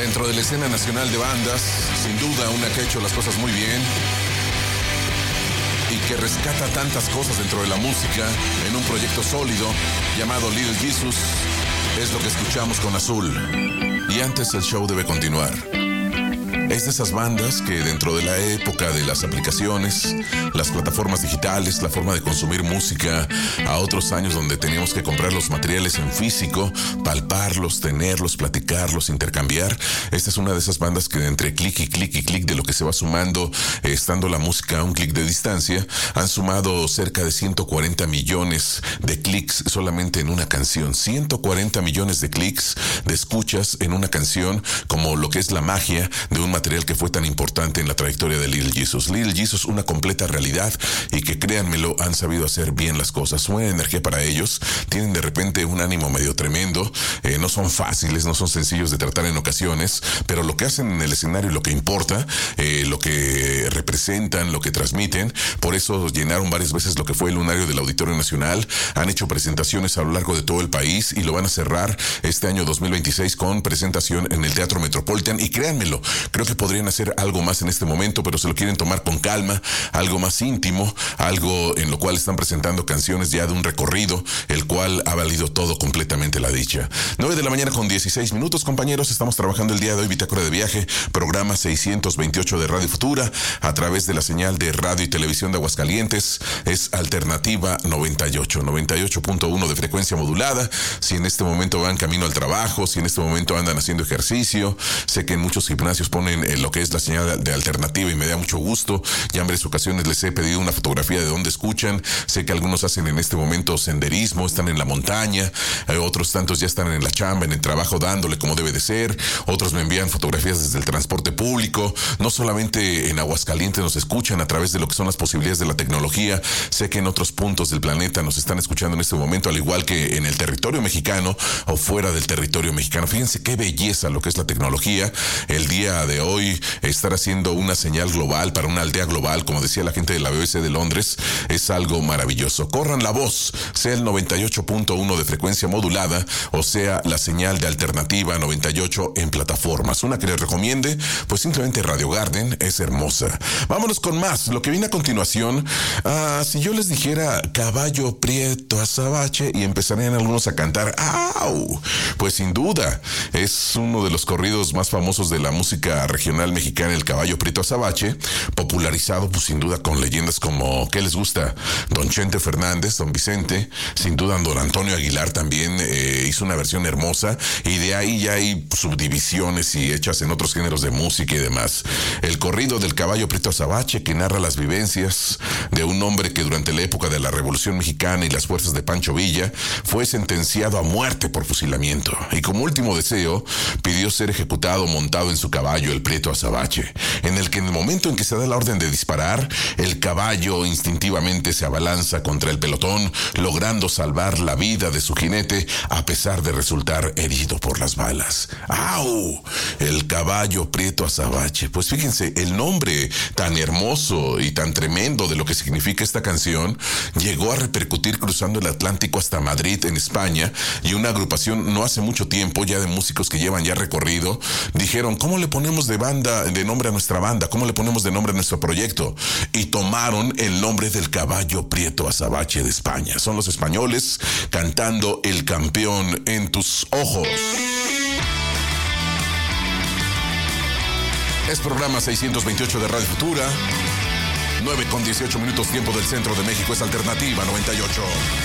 Dentro de la escena nacional de bandas, sin duda una que ha hecho las cosas muy bien y que rescata tantas cosas dentro de la música en un proyecto sólido llamado Little Jesus, es lo que escuchamos con Azul. Y antes el show debe continuar. Es de esas bandas que dentro de la época de las aplicaciones, las plataformas digitales, la forma de consumir música, a otros años donde teníamos que comprar los materiales en físico, palparlos, tenerlos, platicarlos, intercambiar. Esta es una de esas bandas que entre clic y clic y clic de lo que se va sumando, estando la música a un clic de distancia, han sumado cerca de 140 millones de clics solamente en una canción. 140 millones de clics, de escuchas en una canción, como lo que es la magia de un material que fue tan importante en la trayectoria de Little Jesus. Little Jesus, una completa realidad y que, créanmelo, han sabido hacer bien las cosas. Buena energía para ellos, tienen de repente un ánimo medio tremendo, no son fáciles, no son sencillos de tratar en ocasiones, pero lo que hacen en el escenario y lo que importa, lo que representan, lo que transmiten, por eso llenaron varias veces lo que fue el lunario del Auditorio Nacional, han hecho presentaciones a lo largo de todo el país y lo van a cerrar este año 2026 con presentación en el Teatro Metropolitan. Y créanmelo, creo que podrían hacer algo más en este momento, pero se lo quieren tomar con calma, algo más íntimo, algo en lo cual están presentando canciones ya de un recorrido, el cual ha valido todo completamente la dicha. 9 de la mañana con 16 minutos, compañeros, estamos trabajando el día de hoy, Bitácora de Viaje, programa 628 de Radio Futura, a través de la señal de radio y televisión de Aguascalientes, es Alternativa 98.1 de frecuencia modulada. Si en este momento van camino al trabajo, si en este momento andan haciendo ejercicio, sé que en muchos gimnasios ponen lo que es la señal de Alternativa y me da mucho gusto. Ya en varias ocasiones les he pedido una fotografía de dónde escuchan. Sé que algunos hacen en este momento senderismo, están en la montaña, otros tantos ya están en la chamba, en el trabajo, dándole como debe de ser. Otros me envían fotografías desde el transporte público. No solamente en Aguascalientes nos escuchan a través de lo que son las posibilidades de la tecnología. Sé que en otros puntos del planeta nos están escuchando en este momento, al igual que en el territorio mexicano o fuera del territorio mexicano. Fíjense qué belleza lo que es la tecnología. El día de hoy estar haciendo una señal global para una aldea global, como decía la gente de la BBC de Londres, es algo maravilloso. Corran la voz, sea el 98.1 de frecuencia modulada o sea la señal de Alternativa 98 en plataformas. Una que les recomiende, pues simplemente Radio Garden, es hermosa. Vámonos con más. Lo que viene a continuación, si yo les dijera Caballo Prieto Azabache y empezarían algunos a cantar ¡au! Pues sin duda, es uno de los corridos más famosos de la música regional mexicana, el Caballo Prieto Azabache, popularizado pues sin duda con leyendas como, ¿qué les gusta? Don Chente Fernández, Don Vicente, sin duda Don Antonio Aguilar también hizo una versión hermosa, y de ahí ya hay subdivisiones y hechas en otros géneros de música y demás. El corrido del Caballo Prieto Azabache, que narra las vivencias de un hombre que durante la época de la Revolución Mexicana y las fuerzas de Pancho Villa fue sentenciado a muerte por fusilamiento, y como último deseo pidió ser ejecutado montado en su caballo, el Prieto Azabache, en el que en el momento en que se da la orden de disparar, el caballo instintivamente se abalanza contra el pelotón, logrando salvar la vida de su jinete a pesar de resultar herido por las balas. ¡Au! El Caballo Prieto Azabache. Pues fíjense, el nombre tan hermoso y tan tremendo de lo que significa esta canción llegó a repercutir cruzando el Atlántico hasta Madrid, en España, y una agrupación no hace mucho tiempo ya de músicos que llevan ya recorrido, dijeron, ¿cómo le ponemos de nombre a nuestra banda? ¿Cómo le ponemos de nombre a nuestro proyecto? Y tomaron el nombre del Caballo Prieto Azabache de España. Son los españoles cantando El Campeón en tus ojos. Es programa 628 de Radio Futura. 9 con 18 minutos, tiempo del centro de México, es Alternativa 98.